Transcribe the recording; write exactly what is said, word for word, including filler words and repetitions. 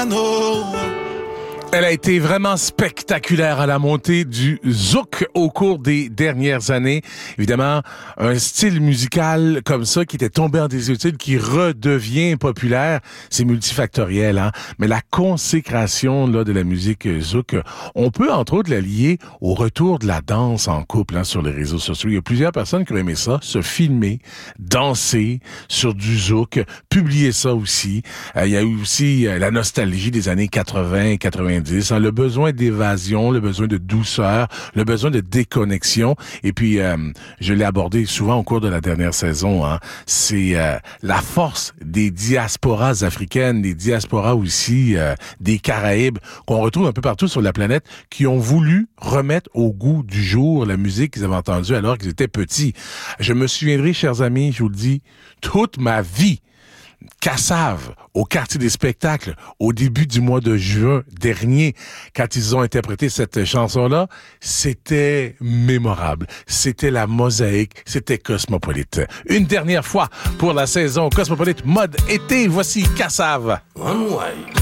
piano. Elle a été vraiment spectaculaire à la montée du zouk au cours des dernières années. Évidemment, un style musical comme ça qui était tombé en désuétude, qui redevient populaire, c'est multifactoriel, hein. Mais la consécration là de la musique zouk, on peut entre autres la lier au retour de la danse en couple, hein, sur les réseaux sociaux. Il y a plusieurs personnes qui ont aimé ça, se filmer, danser sur du zouk, publier ça aussi. Euh, il y a eu aussi euh, la nostalgie des années quatre-vingts, quatre-vingt-dix. Hein, le besoin d'évasion, le besoin de douceur, le besoin de déconnexion. Et puis, euh, je l'ai abordé souvent au cours de la dernière saison, hein, c'est euh, la force des diasporas africaines, des diasporas aussi euh, des Caraïbes, qu'on retrouve un peu partout sur la planète, qui ont voulu remettre au goût du jour la musique qu'ils avaient entendue alors qu'ils étaient petits. Je me souviendrai, chers amis, je vous le dis, toute ma vie, Kassav, au quartier des spectacles, au début du mois de juin dernier, quand ils ont interprété cette chanson-là, c'était mémorable. C'était la mosaïque, c'était Cosmopolite. Une dernière fois pour la saison Cosmopolite mode été, voici Kassav. One way.